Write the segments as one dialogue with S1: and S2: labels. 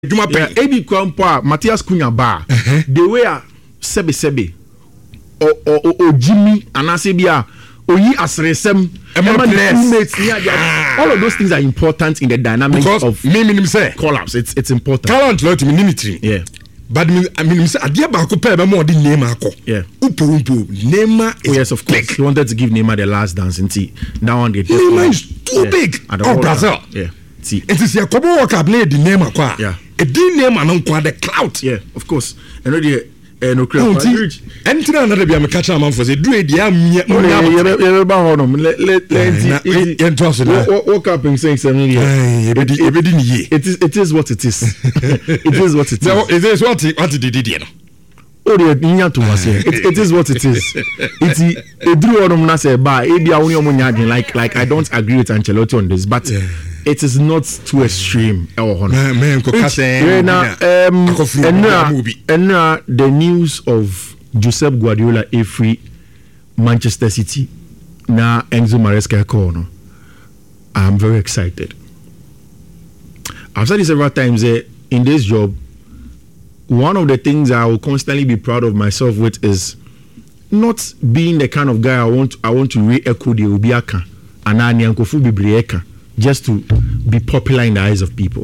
S1: Ebi Kwampa, Matthias Cunha Bar, the way Sebe or Jimmy and Asibia or ye as resem teammates. All of those things are important in the dynamics of collapse. It's important.
S2: Talent lot military.
S1: Yeah.
S2: But I mean, I dear Baco Peba more than Neymar.
S1: Yeah.
S2: Upu Neymar.
S1: Oh, yes, of course. He wanted to give Neymar the last dance and see. Now on the
S2: Neymar is too big. Oh, Brazil.
S1: Yeah. See.
S2: It is a couple work I played the Neymar.
S1: Yeah.
S2: A D name and on the clout.
S1: Yeah, of course. And already no
S2: crowd. Anything another be a catch a man for the do it.
S1: Woke up and saying something. It is what it is. It is what it is.
S2: It is what it did.
S1: Oh, it is what it is. It drew on say by like I don't agree with Ancelotti on this, but it is not too extreme. The news of Josep Guardiola free Manchester City now Enzo Maresca corner. I'm very excited. I've said this several times in this job. One of the things I will constantly be proud of myself with is not being the kind of guy I want to re-echo the Obiaka and Anyankofu Bibrieka just to be popular in the eyes of people.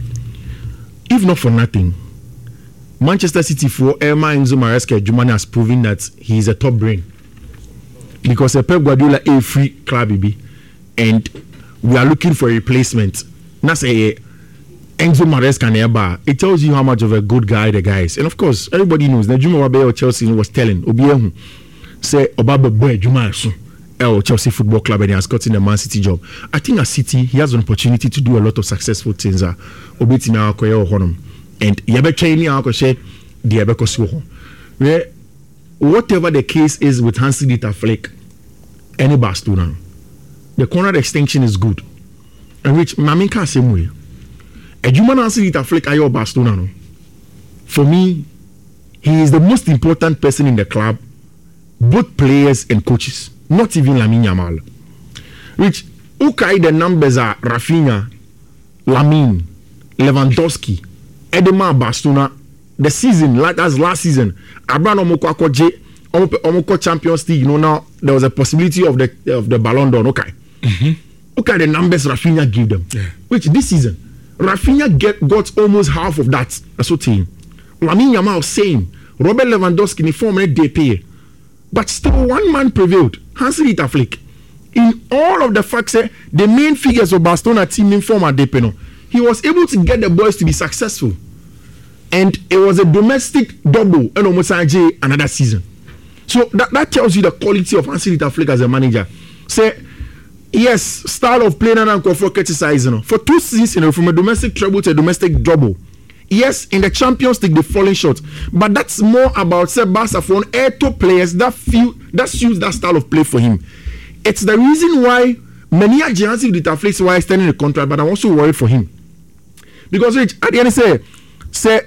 S1: If not for nothing, Manchester City for Enzo Maresca Jumani has proven that he is a top brain. Because Pep Guardiola a free club and we are looking for a replacement. Not say Enzo Maresca nearby. It tells you how much of a good guy the guy is. And of course, everybody knows that Juma Wabe or Chelsea was telling Obiahu say Obaba Boy Juma Chelsea Football Club and he has gotten the Man City job. I think at City he has an opportunity to do a lot of successful things. Obitima Akoya Honum and Yabe Training Akoshe the Abekosu. Where whatever the case is with Hansi Dieter Flick, any Barcelona, the corner extension is good. And which Maminka same way. A human Hansi Dieter Flick ayo Barcelona. For me, he is the most important person in the club, both players and coaches. Not even Lamine Yamal. Which Ukai the numbers are Rafinha, Lamine, Lewandowski, Edema Barcelona. The season, like as last season, Abraham Omoko Champions League. Now there was a possibility of the Ballon d'Or. Okay, okay, the numbers Rafinha gave them. Yeah. Which this season, Rafinha got almost half of that. That's what team. Lamine Yamal same. Robert Lewandowski in the form they pay, but still one man prevailed. Hansi Dieter Flick. In all of the facts, the main figures of Barcelona team in form at Depeno, he was able to get the boys to be successful. And it was a domestic double and almost another season. So that tells you the quality of Hansi Dieter Flick as a manager. Say, yes, style of playing and for criticizing. For 2 seasons, from a domestic treble to a domestic double. Yes, in the Champions League, they're falling short. But that's more about say Barca for air to players that suits that style of play for him. It's the reason why many agencies with Dieter Flick why extending the contract, but I'm also worried for him. Because at the end say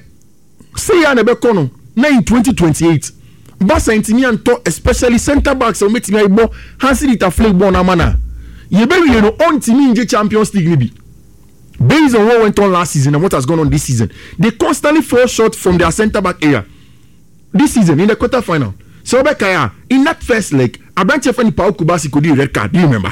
S1: ya nebekono na in 2028 Barca intimi to especially center backs o metimi ibo Hansi Dieter Flick born amana ye be we no on timi in Champions League be based on what went on last season and what has gone on this season. They constantly fall short from their center back area this season in the quarter final. So Bekaya in that first leg Abranche Fani Pau Kubasi could do a red card. Do you remember?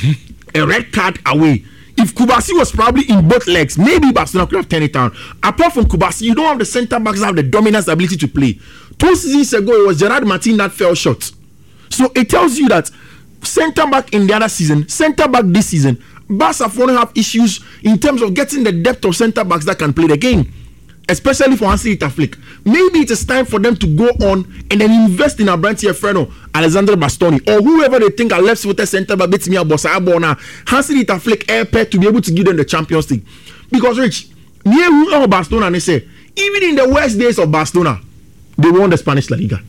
S1: A red card away. If Kubasi was probably in both legs, maybe Barcelona could have turned it down. Apart from Kubasi, you don't have the centre backs that have the dominance ability to play. 2 seasons ago, it was Gerard Martin that fell short. So it tells you that centre back in the other season, centre back this season, Barca have issues in terms of getting the depth of centre backs that can play the game. Especially for Hansi Dieter Flick. Maybe it is time for them to go on and then invest in Abranche Freno, Alessandro Bastoni, or whoever they think are left with a centre back beats me a bossa abona. Hansi Dieter Flick air pair to be able to give them the Champions League. Because Rich, near who Barcelona and they say, even in the worst days of Barcelona, they won the Spanish La Liga.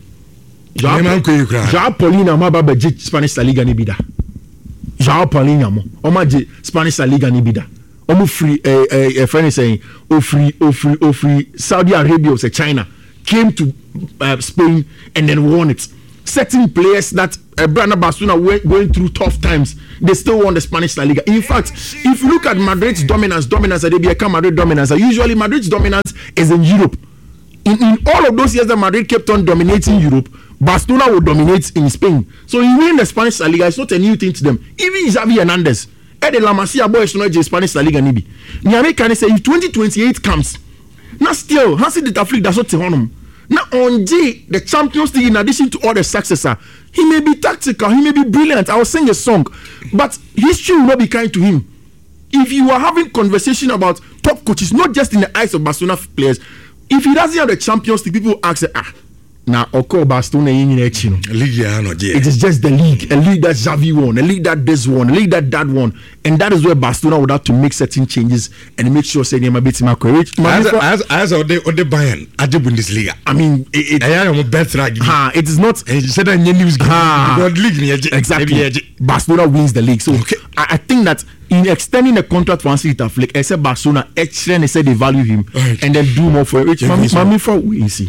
S1: Joao Paulina Mababe Spanish La Liga Nibida. Joao Paulina Omaji Spanish La Liga Nibida. Free a friend is saying free Saudi Arabia or China came to Spain and then won it. Certain players that Barcelona were going through tough times, they still won the Spanish La Liga. In fact, if you look at Madrid's dominance, they become Madrid dominance. Usually, Madrid's dominance is in Europe. In all of those years that Madrid kept on dominating Europe, Barcelona would dominate in Spain. So you win the Spanish La Liga, it's not a new thing to them. Even Xavi Hernandez, the La Masia boy is not the Spanish La Liga. Niame can say if 2028 comes, now still Hansi de Flick does not tell him. Now on the Champions League, in addition to all the successor, he may be tactical, he may be brilliant. I will sing a song, but history will not be kind to him. If you are having conversation about top coaches, not just in the eyes of Barcelona players, if he doesn't have the Champions League, people ask, now Barcelona it is just the league, a league that Xavi won, a league that this won, a league that won, and that is where Barcelona would have to make certain changes and make sure say they bit as
S2: the Bayern at the Bundesliga.
S1: I mean, it is not exactly. Barcelona wins the league, so okay. I think that in extending the contract for Hansi Flick, I said Barcelona extend, say they value him and then do more for it. Mami for we see.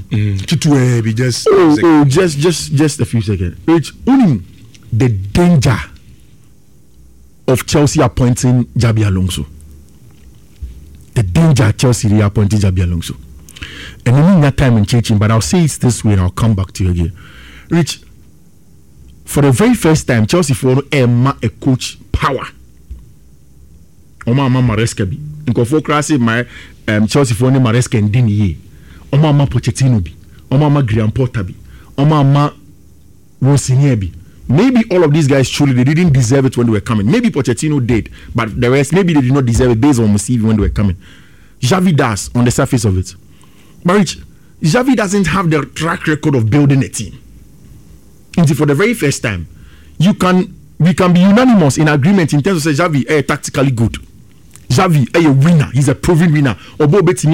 S1: Just a few seconds. Rich, only the danger of Chelsea appointing Xabi Alonso. The danger Chelsea reappointing Xabi Alonso. And I mean that time in changing, but I'll say it this way and I'll come back to you again. Rich, for the very first time, Chelsea for a coach power. Oma Maresca bi. Nkofo krasi my Chelsea for ne Maresca ndini ye. Oma Pochettino bi. Oma Graham Potter bi. Oma Rossinier bi. Maybe all of these guys truly they didn't deserve it when they were coming. Maybe Pochettino did, but the rest maybe they did not deserve it based on Musivi when they were coming. Xavi does on the surface of it. But Rich, Xavi doesn't have the track record of building a team. And for the very first time, we can be unanimous in agreement in terms of say Xavi tactically good. Xavi a winner, he's a proven winner. But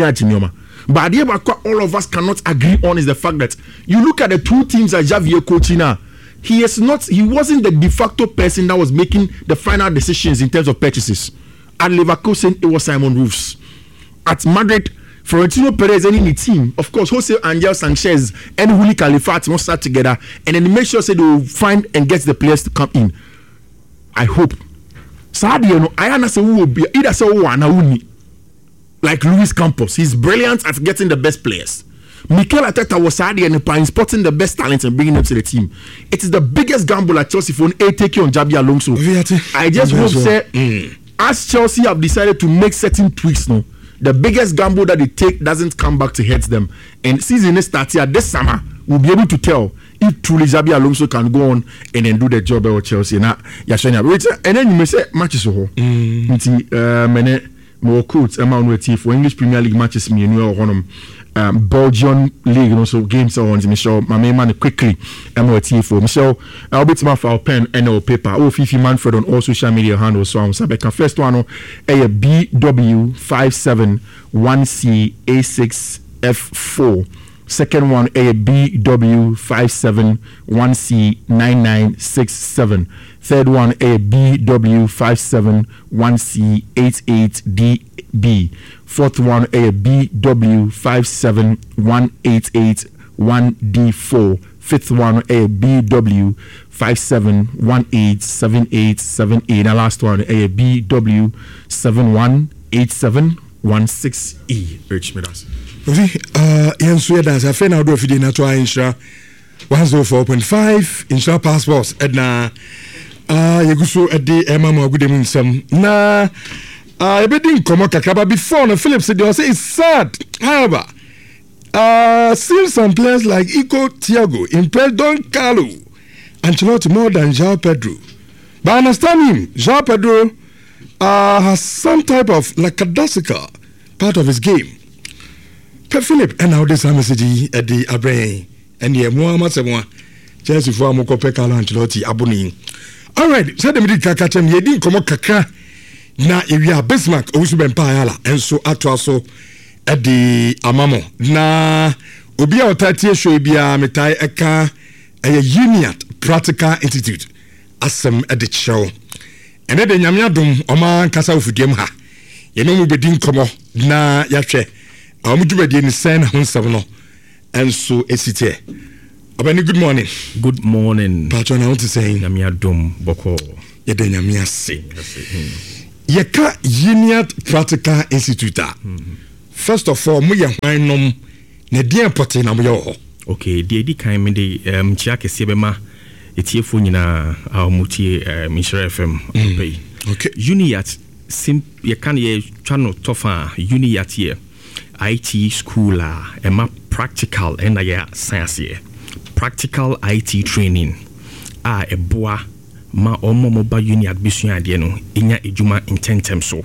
S1: all of us cannot agree on is the fact that you look at the two teams that Xavi is coaching now. He wasn't the de facto person that was making the final decisions in terms of purchases. At Leverkusen, it was Simon Roofs. At Madrid, Florentino Perez and in the team, of course, Jose Angel Sanchez and Willy Califat must start together and then make sure say they will find and get the players to come in. I hope. Sadio, I understand who will be either so one like Luis Campos. He's brilliant at getting the best players. Mikel Arteta was Sadio and spotting the best talent and bringing them to the team. It is the biggest gamble at Chelsea for an take on Xabi Alonso. I just hope say as Chelsea have decided to make certain tweaks now, the biggest gamble that they take doesn't come back to hurt them. And season is starting this summer, we'll be able to tell if truly Xabi Alonso can go on and then do the job at Chelsea. And then you may say matches so. More coach for English Premier League matches me Belgian League also games on Michelle my main man quickly MOT for Michelle I'll be to my file pen and paper Fifi Manfred on all social media handles so I'm Sabeka first one a BW571CA6F4 second one a BW571C9967 third one a BW571C88DB fourth one a BW57188-1D4 fifth one a BW571878878 and last one a BW718716E. Rich Midas.
S2: Yansu dance I feel do fidi na to insha 104.5 insha passports edna yeguso edi emama gudem nsem na ebedin komo kakaba before no Phillips they say it's sad however seen some players like Ico Thiago impressed Don Carlo Ancelotti more than João Pedro, but I understand him. João Pedro has some type of lackadaisical part of his game. Philip and now this message at the Abrain and the Muhammad Chelsea for Mokope Carlo Ancelotti Abuni. All right, said the medical catchem yedin komo kakra na area Bismarck also ben paala and so atwaso at the amamo na obi a otati show bia metai eka a Uniat Practical Institute asem at the show and then nyame adom oma kasa ofudiem ha ye no mu bedin komo na yahwe amudubade ni sen na honsam no enso esite Abani, good morning.
S1: Good morning.
S2: Patron, I want to say,
S1: Nyamiadom Boko.
S2: Yede Nyamiase. Yeka Uniat Practical Institute. First of all, muya hwainom ne dia pote na muya. Okay, di kan me de chia kese bema etiefo nyina mutie Mishra FM. Okay. Uniat ye kan ye channel tofa Uniat here. IT school ema practical and science here. Practical IT training eboa ma omomoba Uniat bisua de no enya ejuma intentem so.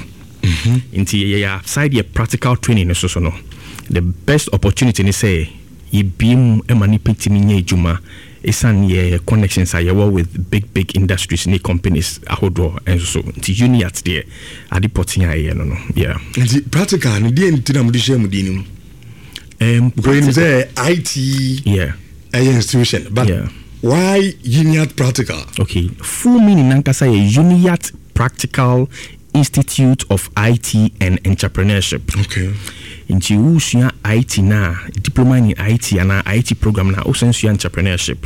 S2: Inti ya side ye practical training so no. The best opportunity ni say ye beam emani petimi nya ejuma esan ye connections are with big industries ni companies ahodo and so nti Uniat there adi potia ye no yeah. Nti practical ni dey ntina mu di share mu di ni because say IT yeah institution but yeah. Why Uniat Practical? Okay, full meaning nankasa ye Uniat Practical Institute of IT and Entrepreneurship. Okay. Inti usua IT na diploma in IT and IT program na usua entrepreneurship.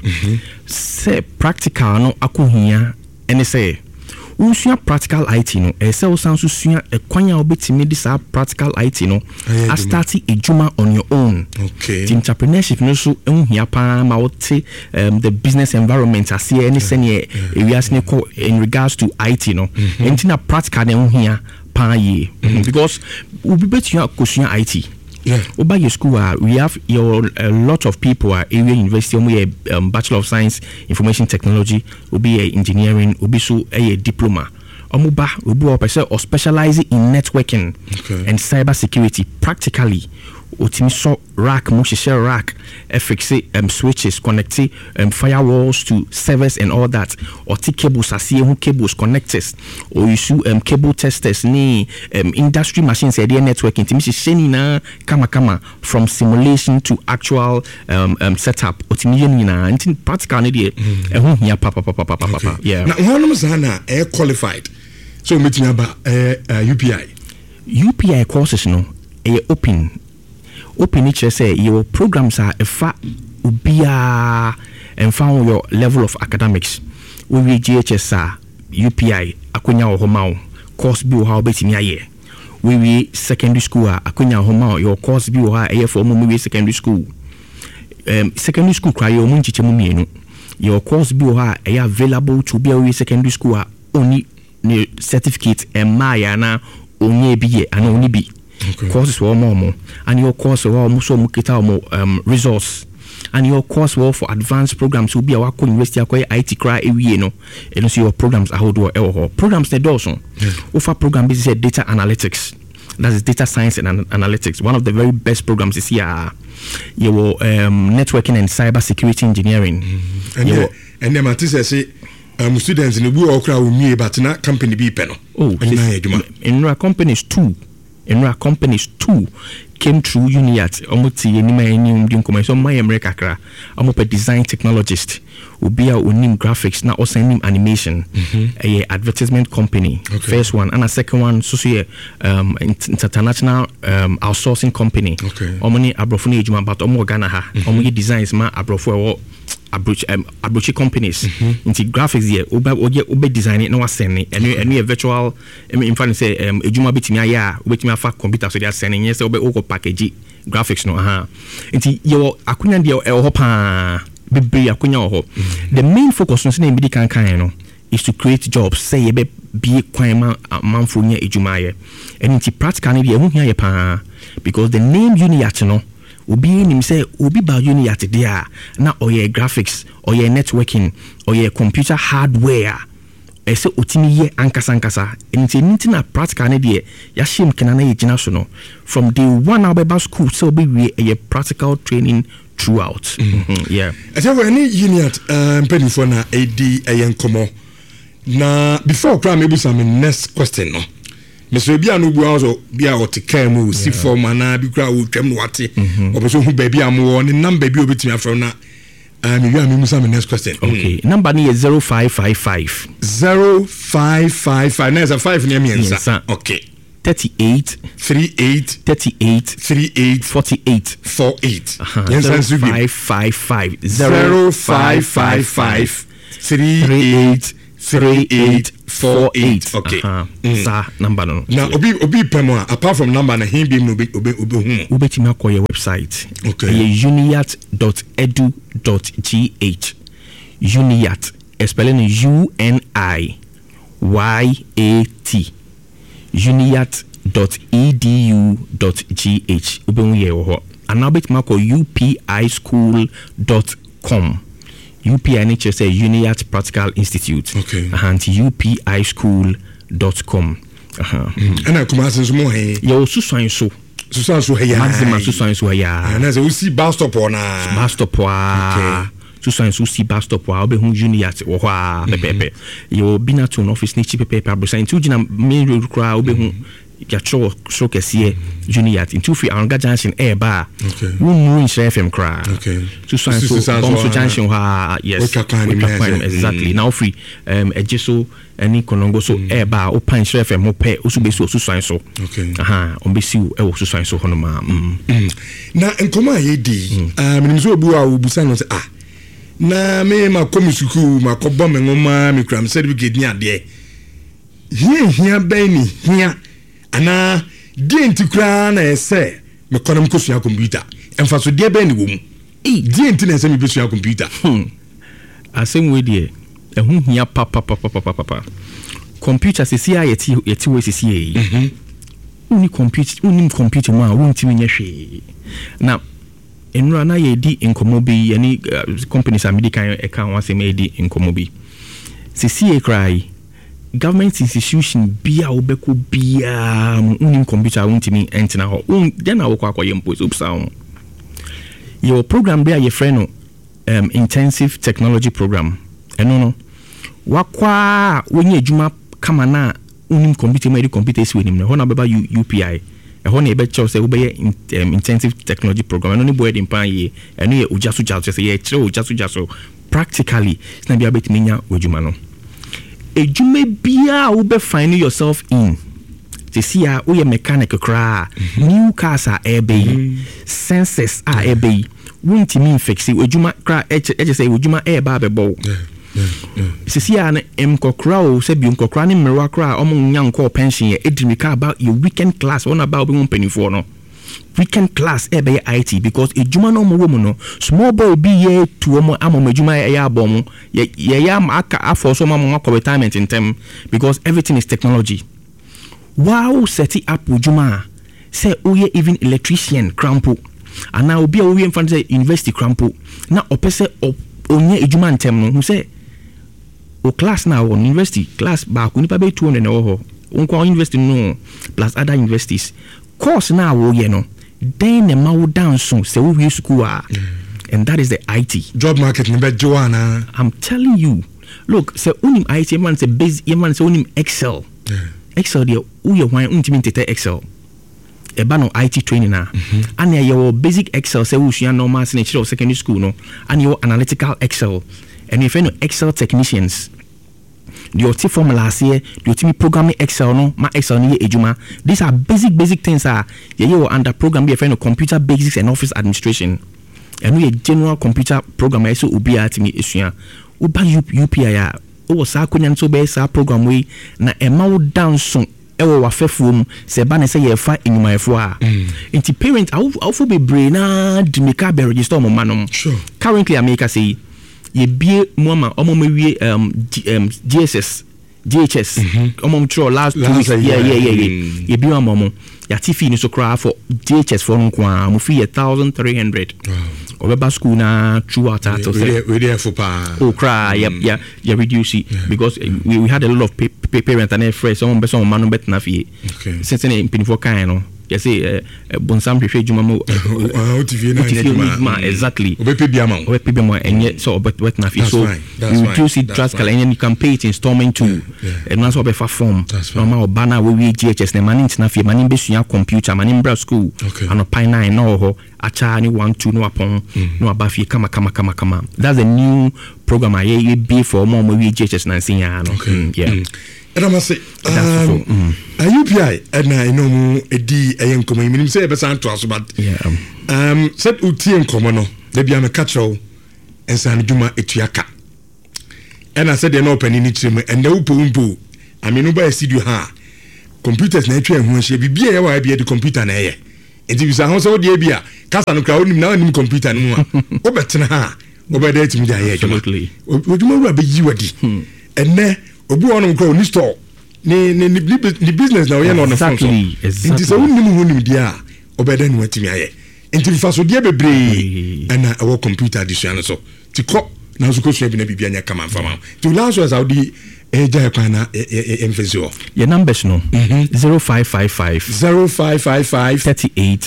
S2: Say practical no akohia ene say usua practical IT no say usanso sua ekwanya obetimi dis practical IT no a start ejuma on your own. Okay. The entrepreneurship no so ehia pa ma wote the business environment as here any senior areas in regards to IT no. Enti na practical na ehia pa ye because we be bet you question IT. Yeah. Over your school, we have a lot of people at area university. We Bachelor of Science, Information Technology. We be engineering. We be so a diploma. Omuba we be or specialize in networking and cyber security practically. Otimiso rack, mushisha rack, FX switches, connecting firewalls to servers and all that. Or T cables, cables connectors, or issue cable testers, industry machines, idea networking. Timisi shenina kama from simulation to actual setup. Otimiyana and practical idea. Yeah. Now one of us air qualified. So meeting about UPI courses no open nature say your programs are a fa ubia and found your level of academics. We GHS UPI akonya homa course bi how betimi aye. We secondary school akonya homa your course bi how aye for mo secondary school. Secondary school cry your munchiche mu mienu. Your course bi how aye available to be secondary school only certificate and maya na onye biye and only be. Okay. Courses were more and your course were also resource and your course were for advanced programs will be our university IT cry every no and also your programs are how do programs they also offer program is data analytics, that is data science and analytics. One of the very best programs is here your networking and cyber security engineering and then Matisse say students in the world crowd with me but not company be panel. In our companies too. In our companies too came through Uniat. Omuti enima enim di nkomenso my America kra. Omope design technologist. Ubia unim graphics na also nim animation. A advertisement company. Okay. First one and a second one so international outsourcing company. Okay. Omoni abrofuni ejuma but omo Ghana ha. Omo designs ma abrofo abrochi companies into graphics here obe design it no wasene and a virtual in fact say ejuma bitimi aya obetimi afa computer so they are sending yes obe oko package graphics no into your akunya de ho pa bebe akunya ho. The main focus on say be kan no is to create jobs say be kwan manfo nya ejuma ye and into practical ne de hu hia ye pa because the name Uniat no obi nim say obi ba Uniat there na oye graphics oye networking oye computer hardware ese otimi ye ankasa enti na practical ne de ya shim kenana ye gina so no from day one abeba school so obi we a practical training throughout. Yeah. Ever any Uniat penifo na edi ayen komo na before kra maybe some next question no Mr. Bia no bu also bia o te kan mu si form na bi kra wo twam no wate obeso hu ba bia mo ne number bi obetimi afro na me wi am musa me next question. Okay, number ni is 0555 0555 na 5 near me answer. Okay. 38 48 48 48 48 3848 0555 3848 okay
S1: sa number no
S2: na obi pemo apart from number na him be no obi
S1: obetimi akọ your website uniat.edu.gh uniat spelling UNIYAT uniat.edu.gh obenu ye ho and obetimi akọ upischool.com UPI nature say Uniat Practical Institute and upischool.com
S2: ana kuma senso mo he
S1: yo susan so
S2: he
S1: maximum susan so ya
S2: na say we see bus stop
S1: susan so see bus stop wa obehu Uniat wo ho pepepe yo binato no office ni chi pepepe abrosan tu gina main road kra obehu ya cho so kese Uniat into free Anga Junction eba wonu in FM kra susan so junction ha yes exactly now free ejeso any konongo so eba open FM mo pe osubesu susan so ombesi e wo susan so hono ma
S2: na nkoma yedi minimzo obu a obusa no say na me ma komisuku ma kobbo me ngoma me kram certificate ni ade hia ben ni hia ana dienti kra na ese me konem kosua computer emfa so de ben ni wo mu dienti na ese me besua computer
S1: asem we de ehun hia papa computer se sia yeti we se sia uni computer ma wontimi nya hwe na enura na ye di enkomo bi yani companies american e kan wase me di enkomo bi se sia cry government institution bia obeko bia unim computer untimi entina ho then awko akoye mposo obsa your program bia ye friend intensive technology program eno no wakwa wonye adwuma kama na unim computer ma di computer si wenim no ho na beba UPI e ho na e be chew say wo be intensive technology program eno ni boy din pan ye eno ye ojaso jaso say ye kire ojaso jaso practically na bia betiminya adwuma no ejume bia wo be find yourself in to see a wo ye mechanic kra new cars are ebe sensors are ebe wontimi fix ejuma kra eje say ejuma e ba bebo see a mkokra o se bi mkokra ni mmerwa kra omo nyanko pension ye edimika about your weekend class one about be mpanifo no weekend class ebe IT because ejuma no mo womu no small boy bi ye to omo amom ejuma ye abom ye ya aka afo so mama ko retirement in time because everything is technology. Wow, set it up ejuma say oye even electrician crampo and now obi owe in front university crampo na opese onye ejuma ntem no say o class now on university class back nipa be 200 na ho onko university no plus other universities course now wo ye no then the maw down so say we school and that is the IT
S2: job market ni be joana.
S1: I'm telling you, look, say unim IT man say base man say unim Excel Excel there who you want untimi tete Excel e ba no IT training na and your basic Excel say we share normal in secondary school no and your analytical Excel and if you know Excel technicians the OT formulas here, the OT programming Excel no, ma Excel ni ejuma. These are basic things are you under program be a friend of computer basics and office administration. And we a general computer program so ubi at me isua. Uba UPI o sa kunyan so be sa program we na ema down so ewo wa fefum se ba na se ye fa enyuma efo a. Inti parent awfo be brain na de make be register mo manom.
S2: Sure.
S1: Currently America say ye bie mama omo mewie GSS GHS omo tro last 2 weeks ye bie mama ya tifi ni so kra for GHS for nko a mo fi 1300 obeba school na throughout that
S2: we there for pa
S1: o kra ya reduce it because we had a lot of parents and friends some person man bet na fi since in pinfo kan no you say bonsam hwehwe djuma mo
S2: TV na
S1: exactly
S2: obepe bia ma
S1: enye so bet na fi so you reduce it drastically and you can pay it installment too and once obefa form normal bana we GHS na mani na fi mani besua computer mani bra school and pi 9 no ho acha ni 1 2 no apon no abafi kama that's a new program I be for more we GHS na sinya no
S2: And I must say, UPI, and I know a D, a young community, say, but I'm to us, but said Uti and Comono, they be a catch-all, and San Juma Etiaka. And I said, they're not opening it, and no poo. I mean, nobody see you ha. Computers nature and when she be the computer na ye. And if you say, how so dear beer, Casano crowd now in computer no Obertana ha, over there to me. Absolutely. Would you rather be you and there, Obu on crow ni store. The business now you're on exactly. It is a woman dear, over then what to me. Until first would dear be and our computer addition so to cop now so could be a come from to last was out the
S3: your numbers no 0555
S2: 38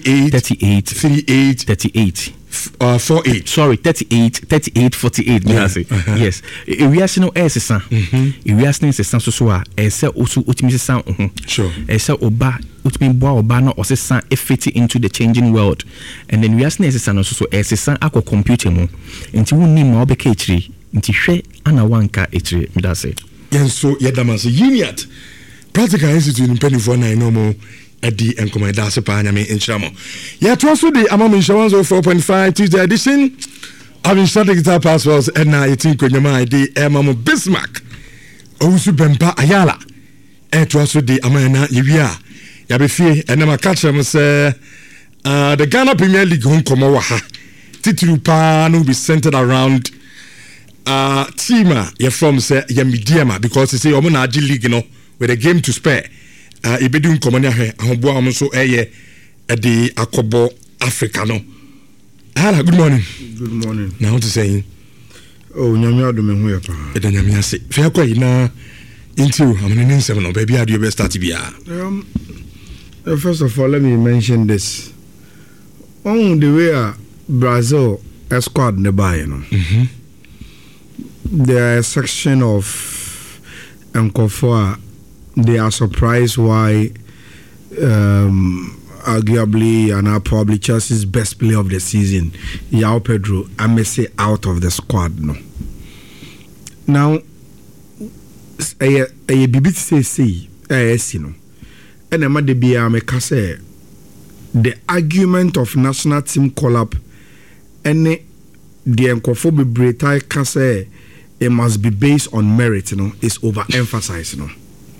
S2: 48
S3: sorry 38 48 yes we are no esesa we are sesa so a ese osu otimi sesa
S2: sure
S3: ese oba otimi boa oba na osesa fit into the changing world and then we are sesa no so esesa akọ computer mu nti wonni ma obeka echiri nti hwe ana wanka echiri me da say
S2: yenso yedama so uniat practical institute in penny for 9 normal Eddie and Commander Sapanyame in Chamo. Yet also the Amam Insurance 4.5 Tuesday edition. Having started guitar passwords and now 18 Konyama ID Emamo Bismarck. Owusu Bempa Ayala. And also the Amana Yivia. Yabefi and Nama Kacham say the Ghana Premier League home Komawaha. Titulu Pan will be centered around Tima, you're from say Yamidiama because they say Omana League, you know, with a game to spare. Ibedun komanya he ahombo amso eye de akobo Africa no. Hala, good morning.
S4: Good morning.
S2: Now what to say?
S4: Oh, nyame adome ho ya pa.
S2: E da nyame ase. Fe akwa ina into amene nsem no baby adu be start bia.
S4: First of all, let me mention this. On the way Brazil squad ne buy, you know. There are a section of Nkofo. They are surprised why arguably and probably Chelsea's best player of the season, João Pedro, I may say out of the squad. No. Now, a BBC say, you know, and I'm at the BM say the argument of national team call-up and the Nkofo Bretai Kase, it must be based on merit, you know, is overemphasized, you know.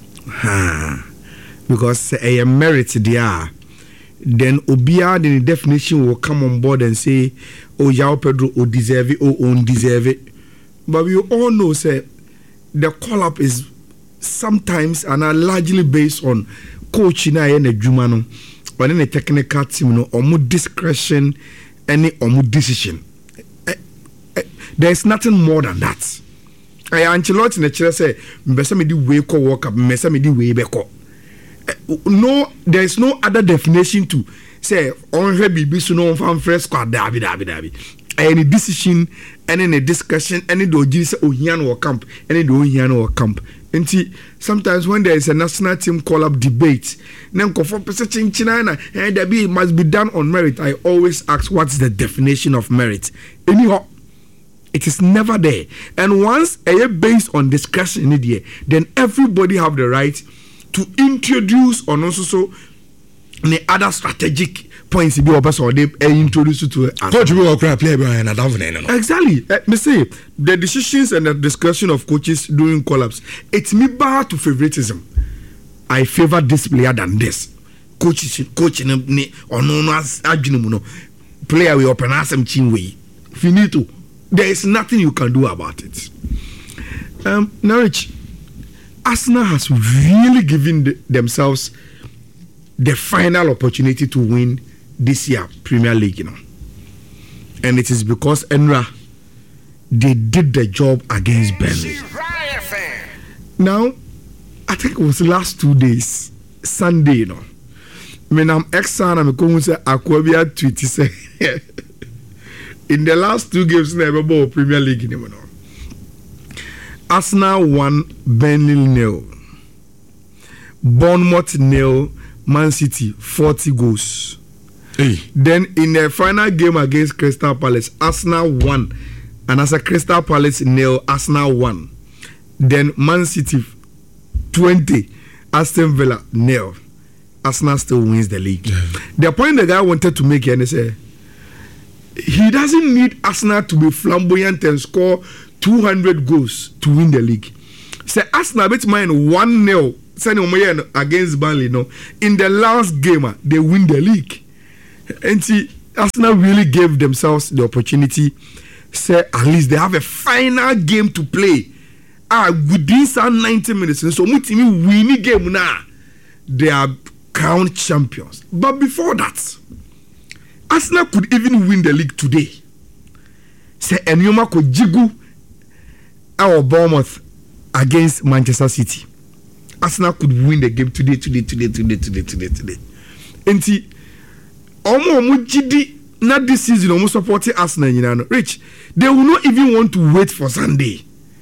S4: Because a merit there, then Obia the definition will come on board and say, oh, João Pedro or deserve it or undeserve it. But we all know, say, the call up is sometimes and are largely based on coaching and a Jumano or any technical team, no, or more discretion, any or more decision. There's nothing more than that. I Ancelotti in the chair say, "Mbesa me di way ko work up, mbesa me di way beko." No, there is no other definition to say on bibi so no fan fresh squad dabi. Any decision, any discussion, any doji say ohian or camp, any do ohian or camp. And sometimes when there is a national team call up debate, then for person China and there be must be done on merit. I always ask, what's the definition of merit? Anyhow. It is never there. And once based on discussion in the then everybody have the right to introduce or also the other strategic points be or they introduce it to
S2: coach will play and
S4: exactly. Me say the decisions and the discussion of coaches during collapse, it's me bar to favoritism. I favor this player than this. Coaching or no as player we open as some chin way. Finito. There is nothing you can do about it. Norwich, Arsenal has really given themselves the final opportunity to win this year Premier League, you know. And it is because Enra, they did the job against Burnley. Now, I think it was the last 2 days, Sunday, you know. When I'm ex-son, I'm going to say, Aquabia tweet say. In the last 2 games, never bought Premier League anymore. Arsenal won, Burnley 0. Bournemouth 0, Man City 40 goals.
S2: Hey.
S4: Then in the final game against Crystal Palace, Arsenal won, and as a Crystal Palace 0, Arsenal won. Then Man City 20, Aston Villa 0. Arsenal still wins the league. Yeah. The point the guy wanted to make here is he doesn't need Arsenal to be flamboyant and score 200 goals to win the league. Say Arsenal bet mine 1-0 against Burnley. No, in the last game they win the league, and see Arsenal really gave themselves the opportunity. Say at least they have a final game to play. Within some 90 minutes, so Mutimi winning game now. They are crowned champions. But before that, Arsenal could even win the league today. Say Enyoma could jigu our Bournemouth against Manchester City. Arsenal could win the game today. And see, almost not this season, almost supporting Arsenal, you know, Rich. They will not even want to wait for Sunday.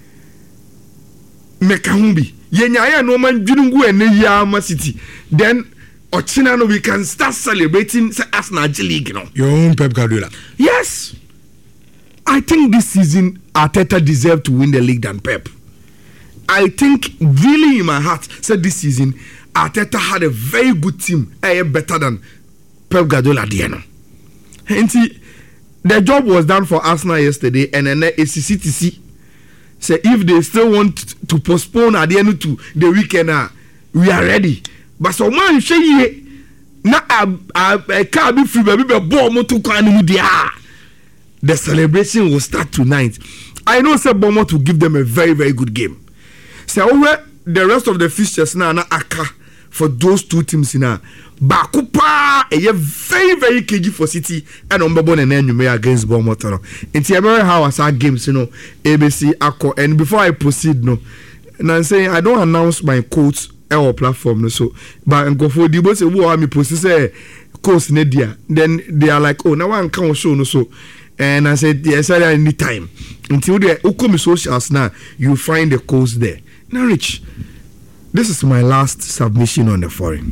S4: Mekahumbi. Yenyaya no man Junungu and Yama City. Then Ochinano we can start celebrating Arsenal League, you know.
S2: Your own Pep Guardiola.
S4: Yes. I think this season Arteta deserved to win the league than Pep. I think really in my heart said this season Arteta had a very good team, better than Pep Guardiola Diana. And see, the job was done for Arsenal yesterday, and then ACCTC say if they still want to postpone at the end to the weekend, we are ready. But so man say na a car be free baby ball moto kwanu dia. The celebration will start tonight. I know say Bournemouth will give them a very, very good game. So over the rest of the fixtures now aka for those two teams now. Bakupa a very, very kg for City and Umbabon and then you may against Bournemouth. It's a very how our games, you know, ABC Akko. And before I proceed, no, and I'm saying I don't announce my quotes our platform, no, so but and go for the boss who are me process course Nedia. Then they are like, oh, now I can't show no so. And I said, yes, I any time until the Ukumi socials now you find the course there. Now, Rich, this is my last submission on the foreign.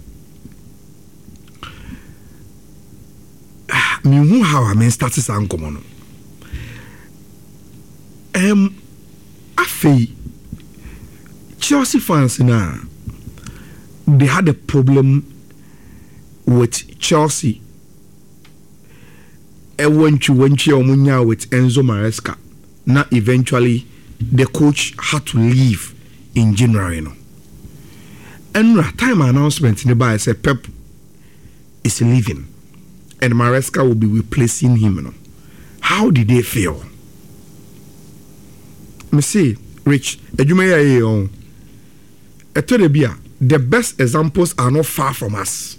S4: Me who how I mean started to uncommon. Afei Chelsea fans now they had a problem with Chelsea. Went to with Enzo Maresca. Now eventually the coach had to leave in January. You know. And time announcement in the bar said Pep is leaving and Maresca will be replacing him. You know. How did they feel? Me say, Rich, the best examples are not far from us.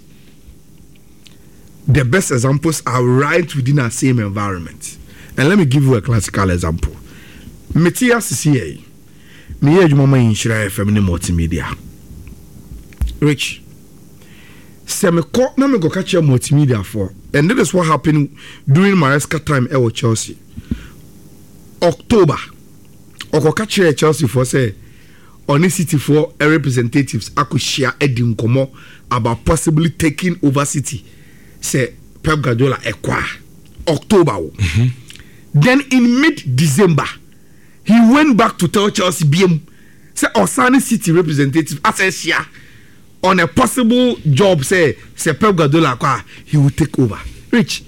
S4: The best examples are right within our same environment. And let me give you a classical example. Metia CCA. Me age mama in Shira FM multimedia. Rich. Na me go catch multimedia for. And that is what happened during Maresca time at Chelsea. October. Oko catch Chelsea for say on City for representatives I share Eddie Nkomo about possibly taking over City. Say Pep Guardiola ekwa October. Then in mid-December, he went back to tell Chelsea BM say Osani City representative Asensia on a possible job say Pep Guardiola ekwa he will take over. Rich,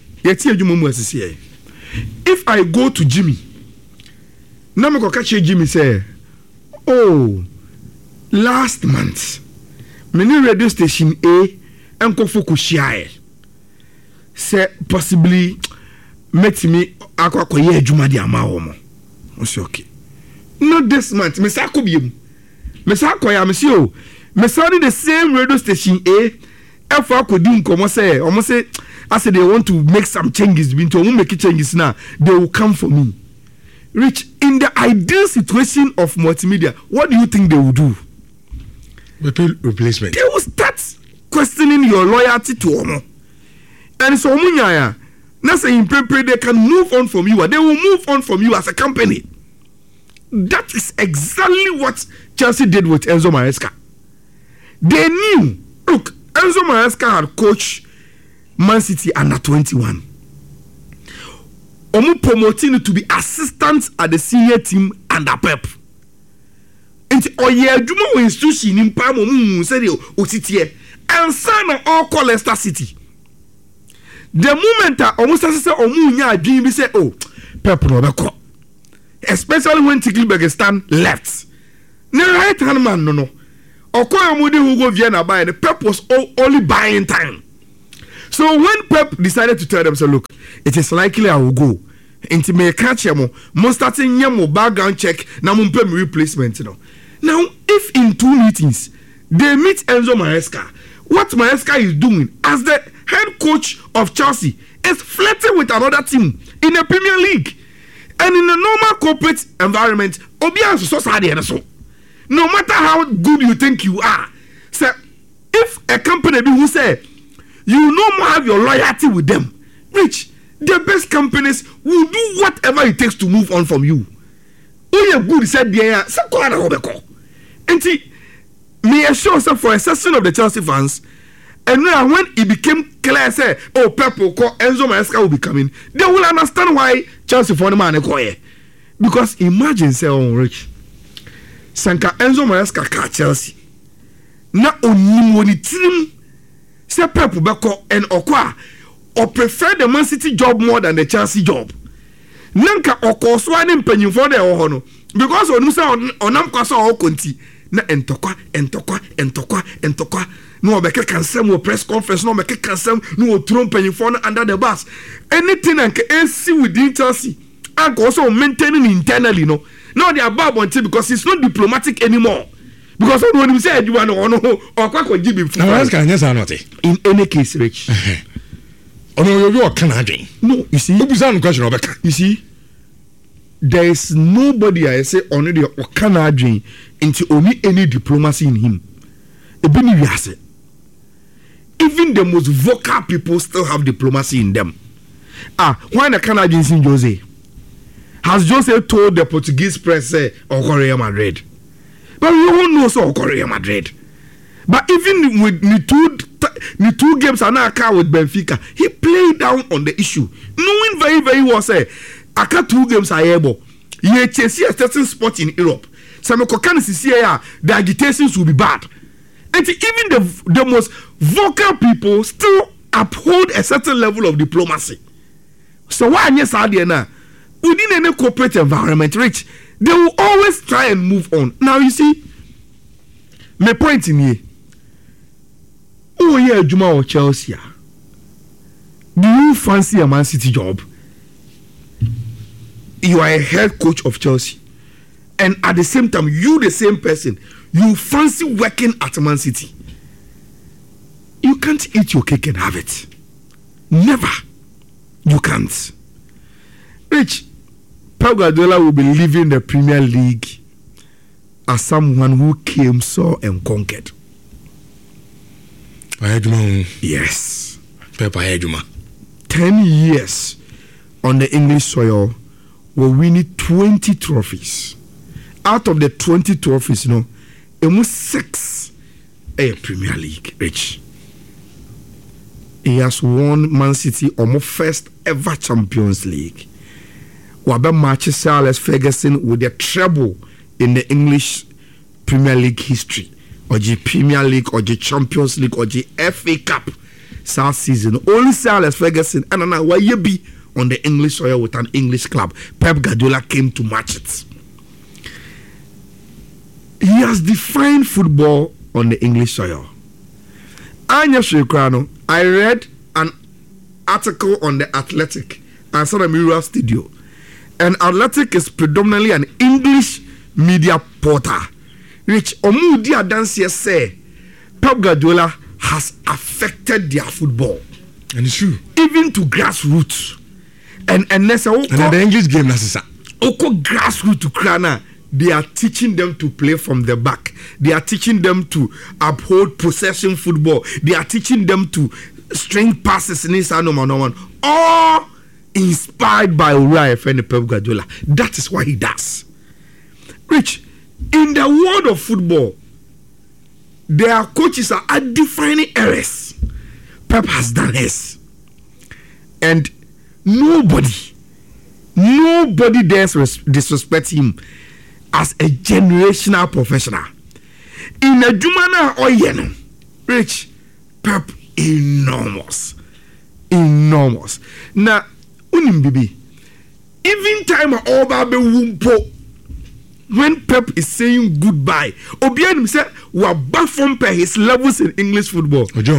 S4: if I go to Jimmy, now me go catch Jimmy say, oh, last month, many radio station A and Kofu share. Say possibly met me akwakoye adwuma di ama wo mo. I say okay. Not this month. Me say akobiem. Me say akoya me say o. Me say the same radio station A efa akodi nkomo say omo say I say they want to make some changes binto omo make changes now they will come for me. Rich, in the ideal situation of multimedia, what do you think they will do?
S2: Replacement.
S4: They will start questioning your loyalty to omo. And so Munyaya, not saying they can move on from you, they will move on from you as a company. That is exactly what Chelsea did with Enzo Maresca. They knew, look, Enzo Maresca had coached Man City under 21. Omu promoting to be assistants at the senior team under Pep. nti ɔyɛ adwuma wɔ institution ni mpa mo mu sɛ de ositie ansa na ɔkɔ Leicester City the moment a ɔmo sɛ ɔmo nya adwin bi sɛ oh Pep no bɛkɔ especially when Tiglebergstan left ne right hand man no ɔkɔ ɔmo de Hugo Viana buy the Pep was only buying time. So when Pep decided to tell them, so look, it is likely I will go. Into me catch mo starting mo background check na mo pay me replacement. Now, if in 2 meetings they meet Enzo Maresca, what Maresca is doing as the head coach of Chelsea is flirting with another team in the Premier League, and in a normal corporate environment, Obian so sad so. No matter how good you think you are, so if a company who say you no more have your loyalty with them, Rich, the best companies will do whatever it takes to move on from you. Oh, yeah, good said, yeah, so go on. And see, me assure yourself for a session of the Chelsea fans, and now when it became clear, say, oh, Pep will call Enzo Maresca will be coming, they will understand why Chelsea for the man because imagine, say, oh, Rich, Sanka Enzo Maresca ka Chelsea, na onimoni team. Say Pep Beko and Okwa or prefer the Man City job more than the Chelsea job. Nanka Oko swanin penny for the Ohono because on Nusa on Amquasa or Conti na entokwa no make cancel no press conference no make cancel no throw penny for under the bus anything and AC within Chelsea and also maintaining internally no they are bad on because it's not diplomatic anymore. Because when you say you want to or quite give him in any case, Rich.
S2: Oh no, you are Canadian.
S4: No, you see, you see, there is nobody I say only the Canadian into only any diplomacy in him. Even the most vocal people still have diplomacy in them. Why the Canadians in Jose? Has Jose told the Portuguese press or Real Madrid? But we all know so Real Madrid. But even with the two games and now with Benfica, he played down on the issue, knowing very, very well say, I got 2 games I able. He chase a certain spot in Europe. Some the agitations will be bad. And even the most vocal people still uphold a certain level of diplomacy. So why yes now? Within any corporate environment, Rich, they will always try and move on. Now you see, my point in here. Oh yeah, Juma or Chelsea. Do you fancy a Man City job? You are a head coach of Chelsea, and at the same time, you the same person, you fancy working at Man City. You can't eat your cake and have it. Never. You can't. Rich, Pep Guardiola will be leaving the Premier League as someone who came, saw, and conquered. Yes.
S2: Pep
S4: 10 years on the English soil, we're winning 20 trophies. Out of the 20 trophies, almost 6 a Premier League. Rich. He has won Man City almost first ever Champions League. Wabe matches Sir Alex Ferguson with the treble in the English Premier League history, or the Premier League, or the Champions League, or the FA Cup South season. Only Sir Alex Ferguson and now why you be on the English soil with an English club. Pep Guardiola came to match it. He has defined football on the English soil. Anya Shekrano, I read an article on the Athletic and saw the Mirror Studio. And Athletic is predominantly an English media portal. Which Omudi Adansi say Pep Guardiola has affected their football.
S2: And it's true.
S4: Even to grassroots. And
S2: the English game
S4: Oko grassroots to Krana. They are teaching them to play from the back. They are teaching them to uphold possession football. They are teaching them to string passes in this one. All inspired by Uriah and Pep Guardiola. That is what he does. Rich, in the world of football, their coaches are defining errors. Pep has done his. And nobody dares disrespect him as a generational professional. In a Jumana or Yeno, Rich, Pep, enormous. Now, Unimbibi, even time all Babe Wumpo, when Pep is saying goodbye, Obianim said, we are back from his levels in English football. There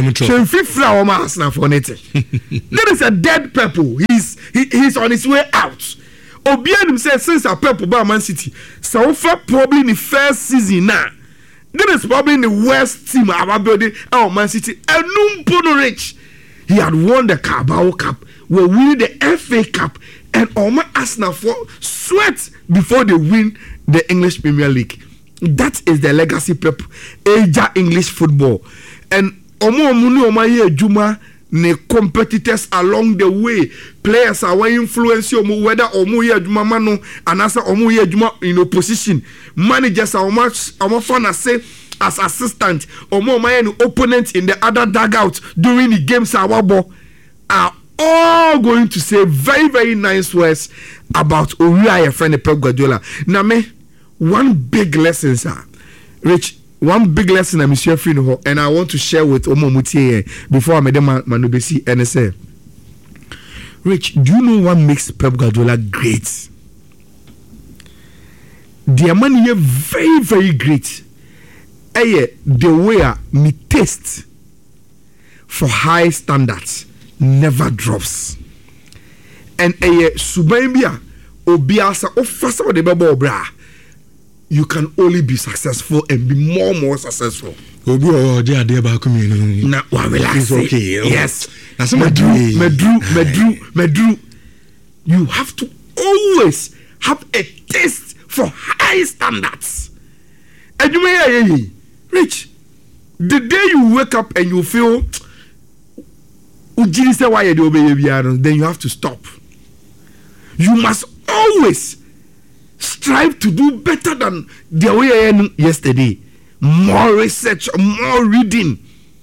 S4: is a dead Pep. He's on his way out. Obianim said, since a Pep by Man City, so far probably in the first season now. That is probably the worst team about building our Man City. And Numpono Rich, he had won the Carabao Cup, we're winning the FA Cup, and Oma Arsenal for sweat before they win the English Premier League. That is the legacy Pep Asia English football. And Omo Muni Oma Ye Juma ne competitors along the way. Players are influence you whether Omo Ye Juma Mano and as Omo Ye Juma in opposition. Managers are much fun say as assistant Omo my opponent in the other dugout during the games Awabo are all going to say very, very nice words about Uriah friend Pep Guardiola. Now me one big lesson, sir. Rich, one big lesson I'm sharing and I want to share with Omo Mutie before I made Manubesi and I say, Rich, do you know what makes Pep Guardiola great? The man here very, very great. The way me taste for high standards never drops. And Subambia Obiasa ofasa de babo bra. You can only be successful and be more successful. Now, what will I say? Okay, yes. Medru. You have to always have a taste for high standards. And you may, Rich, the day you wake up and you feel, then you have to stop. You must always strive to do better than the way yesterday. More research, more reading,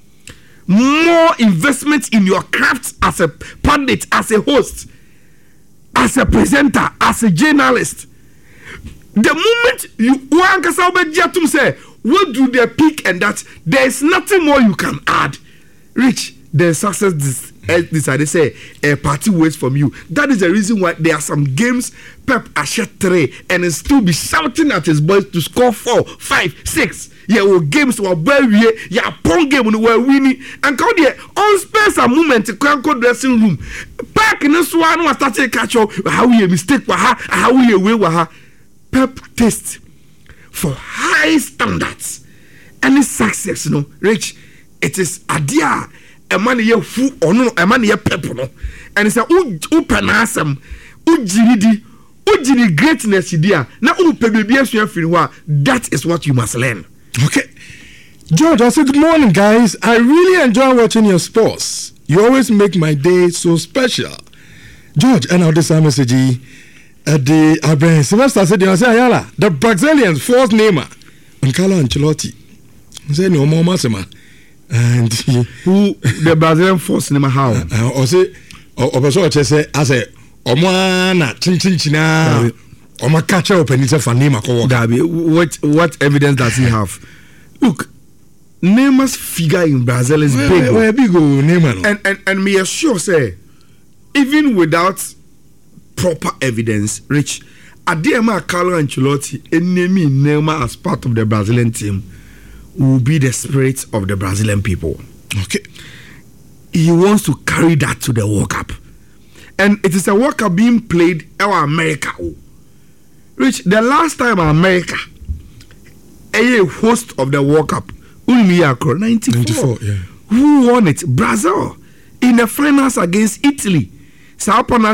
S4: more investment in your craft as a pundit, as a host, as a presenter, as a journalist. The moment you say, what do they pick and that, there is nothing more you can add. Rich, the success decided say a party waits from you. That is the reason why there are some games Pep Ashet 3 and still be shouting at his boys to score 4, 5, 6. Yeah, games were very pong game when we were winning and come there on space a moment to crank dressing room. Back in this one was starting to catch up how we mistake how we away with her. Pep taste for high standards and it's success, no, Rich. It is adia. A man ye fu ono a man ye pep no and say upanasam ujiridi greatness dia na upe bibia sua firi ho. That is what you must learn.
S2: Okay, George, I said good morning, guys. I really enjoy watching your sports. You always make my day so special, George. And now this message the Abraham Sylvester said ayala the Brazilians forced Neymar and Carlo Ancelotti say no more masema. And
S4: who the Brazilian force Neymar how?
S2: Or say or say as a omwana chinchina oma catch up and it's a for Neymar.
S4: What evidence does he have? Look, Neymar's figure in Brazil is big.
S2: Where big Neymar?
S4: And me assure say, even without proper evidence, Rich, Adema Carlo Ancelotti and naming Neymar as part of the Brazilian team will be the spirit of the Brazilian people.
S2: Okay.
S4: He wants to carry that to the World Cup. And it is a World Cup being played in America. Rich, the last time America, a host of the World Cup, 94,
S2: yeah.
S4: Who won it? Brazil. In the finals against Italy. So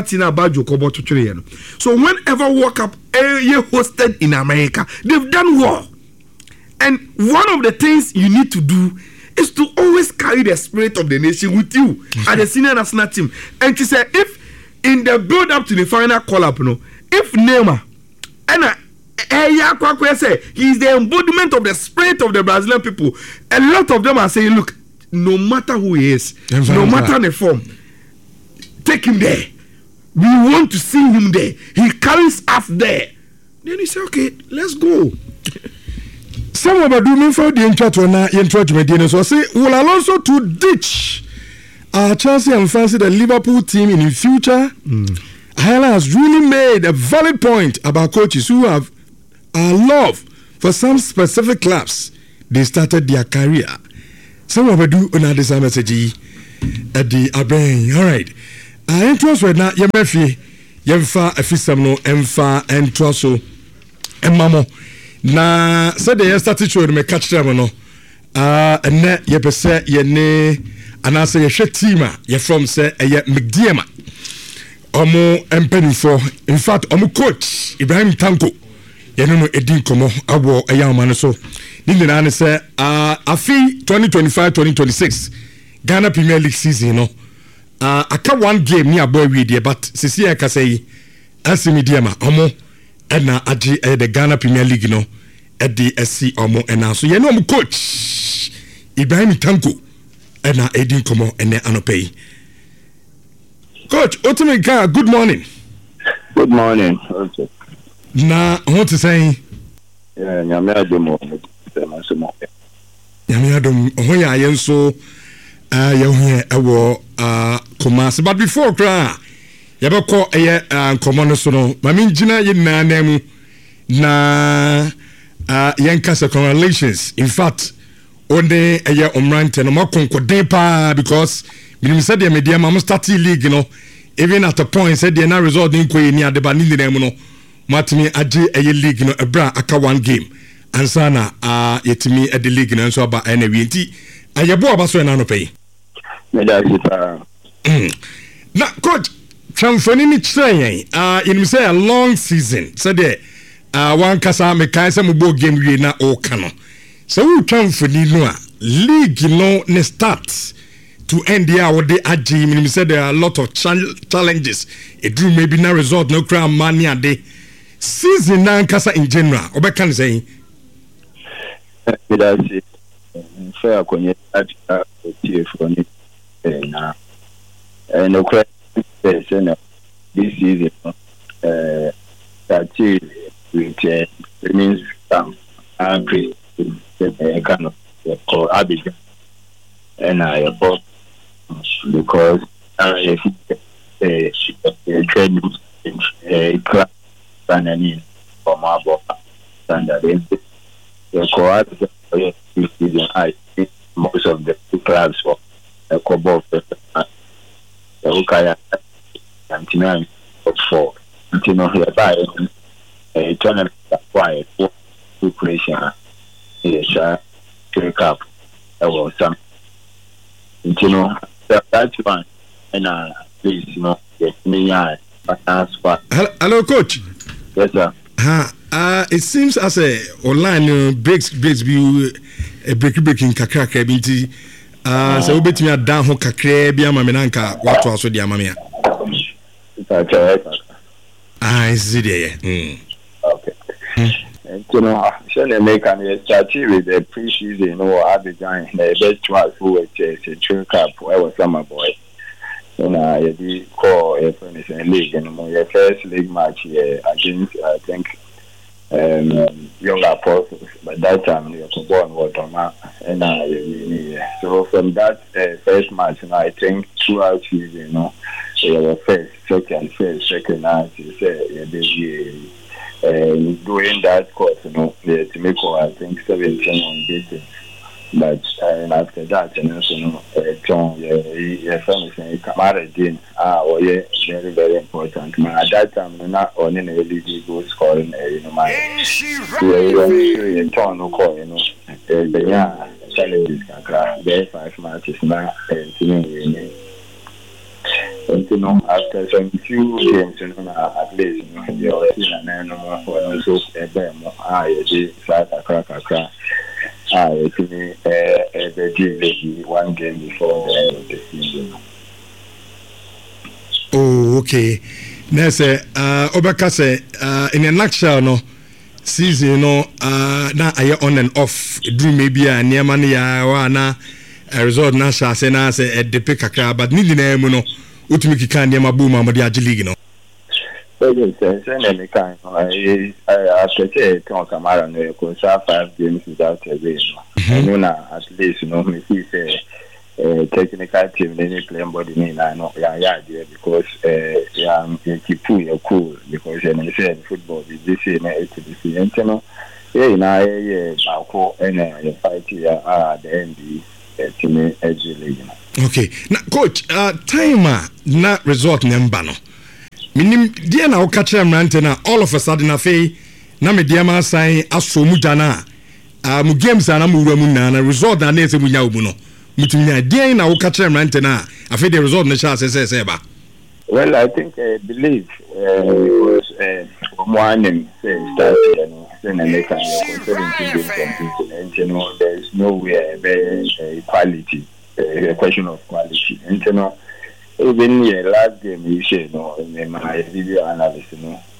S4: whenever World Cup hosted in America, they've done well. And one of the things you need to do is to always carry the spirit of the nation with you at the senior national team. And to say, if in the build up to the final call up, if Neymar and say he's the embodiment of the spirit of the Brazilian people, a lot of them are saying, look, no matter who he is, no matter the form, take him there. We want to see him there. He carries us there. Then he said, okay, let's go.
S2: Some of do me for the intro so say will Alonso to ditch Chelsea and fancy the Liverpool team in the future. Highland has really made a valid point about coaches who have a love for some specific clubs. They started their career. Some of do another same message at the Aben. All right. Intros right now. Yemefi yemfa afisam no emfa entroso emamo. Na said the started show me catch them no. Ene yepese ye ne anase ye hwe team a ye from say eye McDiema. Omo empenifo. In fact, omo coach Ibrahim Tanko. Ye no edin komo awo eyama no so. Ni nyina ne say afi 2025-2026 Ghana Premier League season no. Aka one game ni aboy we there but sisi e ka say Asimidiema omo na agi the Ghana Premier League no at the SC omo na so ye no coach Ibrahim Tanko na edin komo ene anopei. Coach Otumika, good morning.
S5: Good morning. Okay.
S2: Na what to say?
S5: Yeah, nyame adom.
S2: Nyame adom ho ya yenso ye ho ewo Kumasi, but before kra yabeko eye nkomo no so no mami ngina ye na mu na yenka congratulations. In fact onde eye omrante no makonkoden pa because minim said the media mam start league no even at a point said the na result in koyi ni adeba ni nemu no matimi age eye league no ebra aka one game ansana yetimi at the league no so aba na wi nti ayebo abaso na no pay na coach transfoni ni chere in say a long season so there one kasa me kai say mo bo game wi na o kano so we transfoni no a league no ne start to end the hour they agi me say there are a lot of challenges it drew maybe na result no crown money a day season na kasa in general obekan say
S5: fair konye at TF na no question this season that with means agree kind of call Abidjan and I bought because trade class and any from our standard the call this season I think most of the clubs for a couple of the Ukaya and Tinan for Tino hereby a tournament acquired for preparation. Yes, Cup. Was some that one and please, get me.
S2: Hello, coach.
S5: Yes, sir.
S2: It seems as a online breaks view a breaking kakra binti. So we bet me down ho kakra bia ma menanka what also dia mamia. I see there.
S5: Okay. Shall make an start with the pre-season or Abidjan the best one who was a Central Cup where was summer boy. And I did call a friend league and my first league match against I think young apostles, but that time you were born water and so from that first match and I think throughout season they were first, second, and doing that course, to make I think 17 on beating. But after that, John, Kamara very, very important. At that time, not on any league goal scoring, challenges, there 5 matches now, and after some few games, at least, you're seeing an animal for also a demo. One game before the end of the season.
S2: Oh, okay. Nese, Obaka say, in a nutshell, no season, na aye on and off. Drew maybe a near money, na a result na sha say na say a depe kakra, but nili na emu no. Utumiki kan near mabu mamadi aji league no.
S5: Yes, and kind I say Kamara no could 5 games without a win. I know at least me see say technical team they playing body me I know because keep you cool because you say football is this HBC and you know Bako and fight here the end team edge league.
S2: Okay, now coach timer na result number no minim dia na okache mrante na all of a sudden afei na me dia ma san aso mu jana mu games na mu wura mu na result na na ese mu nya obu no mutunya dia na okache mrante na afei the result na sha say ba.
S5: Well, I think I believe because one start then they can consider and you know there is nowhere equality a question of quality and you know even last game you say no my video analysis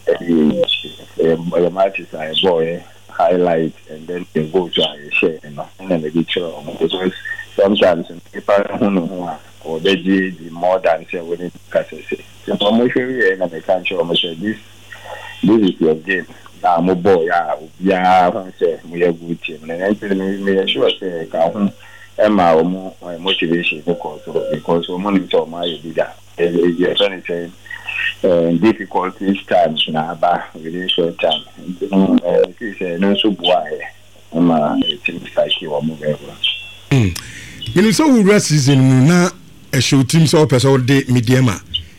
S5: the matches are boy highlight and then they go to a share and then they get because sometimes people don't know or they do more than say when it passes so promotion and they can't show this is your game now mo boy say we are good team and me sure say can Emma or motivation because money to my leader. Difficulties times now, but within short time. No so boy, Emma, things like you are moving.
S2: You know, so rest season now a show teams all person day mediama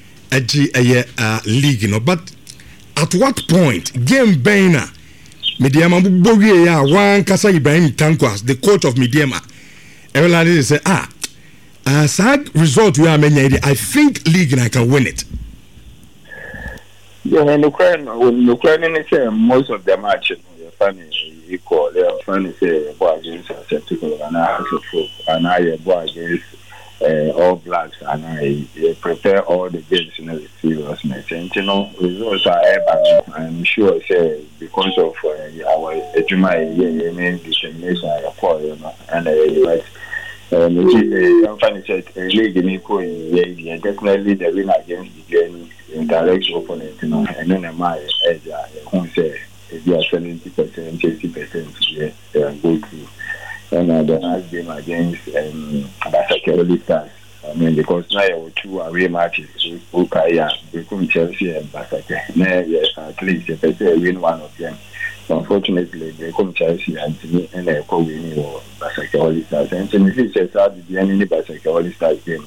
S2: a league, you know, but at what point game banner mediama bogie one Kasa Ibrahim Tankwas, the coach of mediama. Everybody say, sad result we are many. I think league and I can win it.
S5: Yeah, and Ukraine say most of the matches funny equal. They are funny say boy against and I boy against All Blacks and I prepare all the games in the seriousness. And you know, results are I'm sure say because of our determination and funny said league in definitely the win against the indirect opponent, you know, and then my who say if you are 70%, 80%, they are go through. And the last game against Basakeli Stars. I mean, because now you have 2 away matches, between Chelsea and Basake. Yes, at least if they win one of them. Unfortunately, they come Chelsea and they go winning or Basakeli Stars. And if you say that the enemy Basakeli Stars game,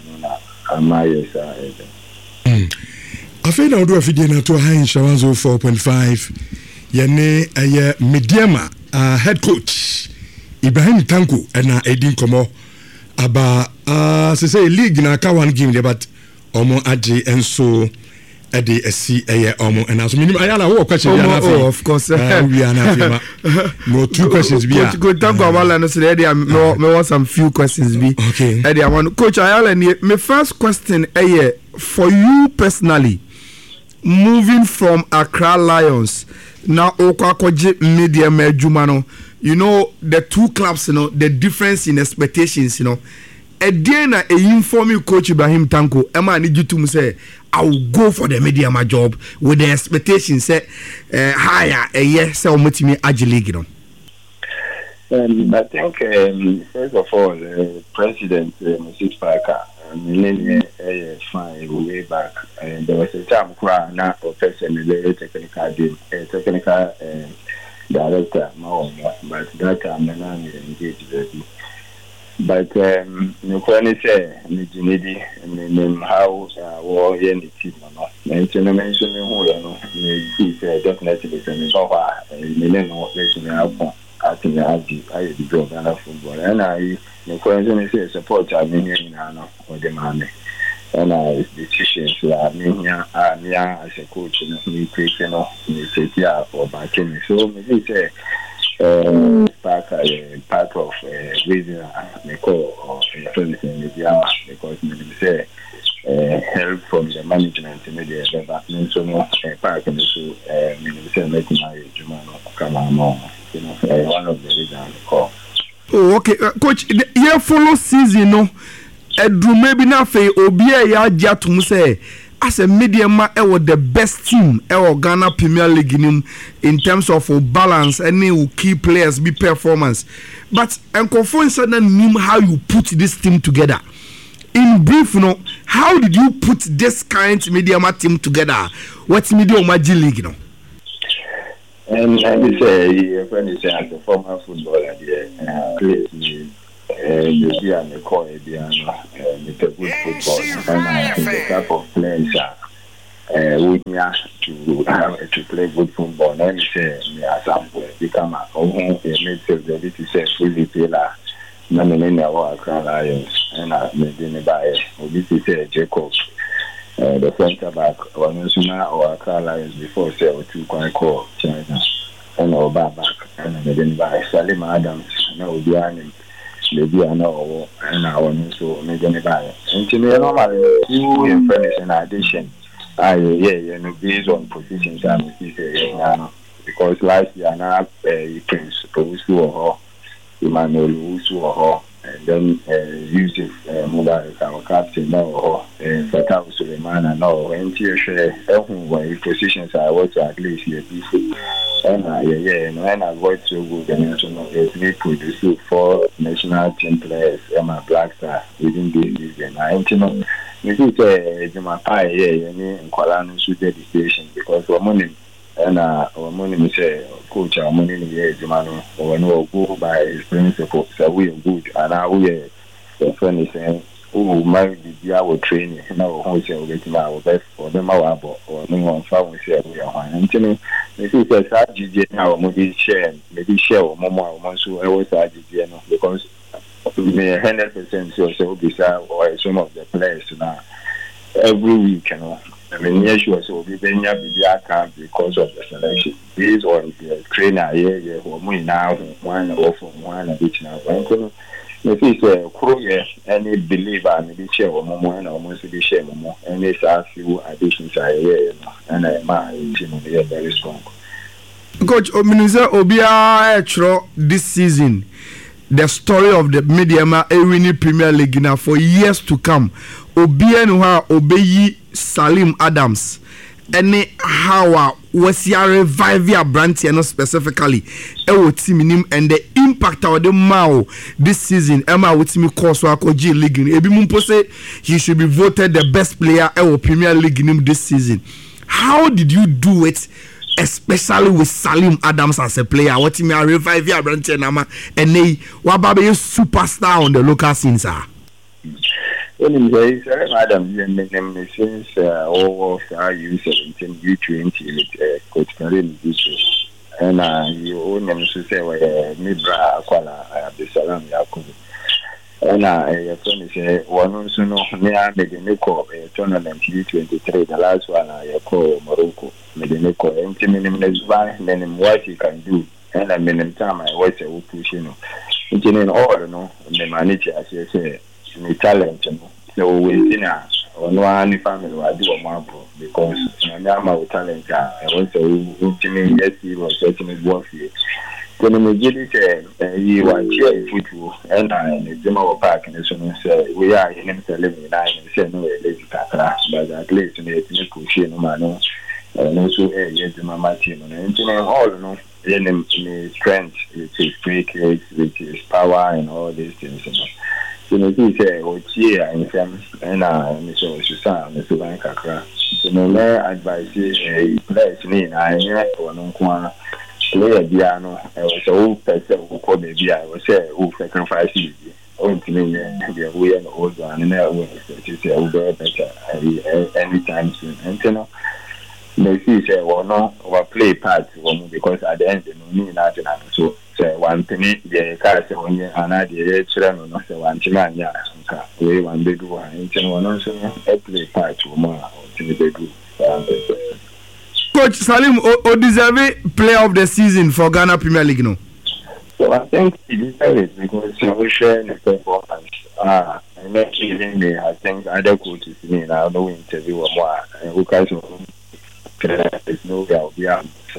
S2: I feel I'll do a video to high in Shawanzo 4.5. Yene a mediama head coach. Ibrahim Tanko and Edin Komo about say league na ka one game but omo age enso e dey see omo and as minimum ayala wo question bi na
S4: oh of course
S2: we are na no 2 questions bi
S4: coach go talk about no say there me want some few questions bi
S2: okay
S4: I want coach ayala my first question for you personally moving from Accra Lions now Okwakoje media medjuma no. You know, the 2 clubs, you know, the difference in expectations, you know. Again, I inform you, Coach Ibrahim Tanko, Emma, I need you to say, I will go for the media my job with the expectations say higher a yes, so much me league, you know.
S5: I think, first of all, President Moses Parker, fine way back, and there was a time now for person technical director, but that time I'm not engaged with you. But you can say, Nijinidi, how war in the team or not. Mention who you know, definitely I think I have the job and football. And I say support I mean or the money. And I decisions me as a coach me taking for backing. So maybe say part of reason I call or friends in the because maybe say help from the management in the development so no park and so maybe say making my Jumano come on one of the reasons I call.
S4: Oh okay coach here follow season no Edru maybe na fe obi e ya atum say as a medium the best team Ghana Premier League in terms of balance any key players be performance. But Nkofo said how you put this team together. In brief, how did you put this kind of medium team together? What's medium Magic League,
S5: And I say, when you say as a former footballer, create me. The beer and the core, the good football, and the type of players with me to play good football. Let me say, me as a become a midfielder. This is a fully player. Nominating our Accra Lions, and I made in the buy. This is a Jacob, the centre back, or Nusuna or Accra Lions before say 2 quite call China, and our back, and I made in the buy Salim Adams, no behind. Maybe I know, and I want to make anybody. And to me, normally, you in furnish in addition. Based on positions, I'm because last year now, Prince Owusu or Emmanuel Owusu or and then Yusuf Mubarak, our captain, now Fatah Suleiman, and all. And here, positions I was at least here before. And when I got so good, the national we produced 4 national team players, Emma Blackstar, within this season. I this is Juma Pai, in Kuala Lumpur dedication because we're money and our money say, coach, our money is Jumano, or no go by his principle, so we are good, and now we are the friend saying, oh, my, the hour training, now, wholesale getting our best for them, our or no one found we say we are one. And to me, this is a GG now, maybe share Momo, Monsu, I was GG because we may 100% so beside or some of the players now every week, I mean, yes, you also be then camp because of the selection. Based on the trainer here, who now one or from one a bit now. If it's a crew, any believer, maybe share or more, and almost be share more, and it's a few additions I hear, and my team is very strong.
S4: Coach Ominze Obia this season, the story of the Mediama Ewini Premier League now for years to come. Obia Nuha Obeyi Salim Adams. Any how was your revive your brand specifically team and the impact of the Mao this season Emma with me course G League Ebi Mumpo say he should be voted the best player Premier League this season. How did you do it, especially with Salim Adams as a player? What me revive your brand and they wababe superstar on the local scene, sir?
S5: Well, Madam, since all of our U17, U20, Coach Karim, and you own them to say, Mibra, Kuala, Abdusalam Yakubu. And I furnish one soon near Medinico, a tournament U23, the last one I call Morocco, Medinico, empty minimum by then what he can do, and I mean, time I was a pushing. In all, no, the manager, as you say. Me talent, so we dinner or no any family will do a map because I'm with talent. I also ultimately yes, he was certainly worth it. When we get it, he was here football and I in the Jimmo Park and so say we are in him living in and say no, but at least in the cushion, no man, and also yes, my team and all no, then strength, with his free case, with his power and all these things. So he say, "Oh, yeah, and so Susan, Mr. Bankakra." So no advice players need I or no one play a piano. I was a old person who called me. I was say, "Oh, sacrifice easy." Oh, to me, we are an old one, and I will say, "Oh, better anytime soon." And you know, they say, "Well, no, or play part because at the end, you know, nothing so." Say one penny, the car say when you are not the children, no say one children, yeah, we one big one, and one also a play part to more to the big.
S4: Coach Salim, or deserve player of the season for Ghana Premier League, no?
S5: So I think he deserves it because we share the performance. And not even me, I think other coaches me now no interview or more, and who guys there's no doubt, yeah.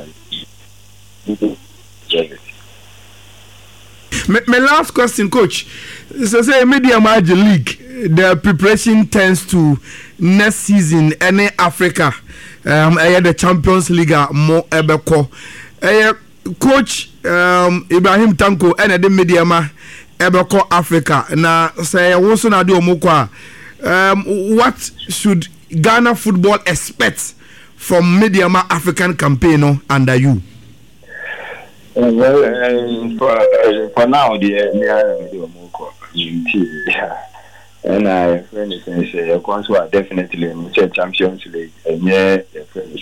S4: My last question, Coach. So say Media Magic League, the preparation tends to next season any Africa the Champions League mo ebeko coach Ibrahim Tanko and the Mediama ebeko Africa na say wonso na de omukwa what should Ghana football expect from Mediama African campaign under you?
S5: Well, for now, and I friend say Champions League and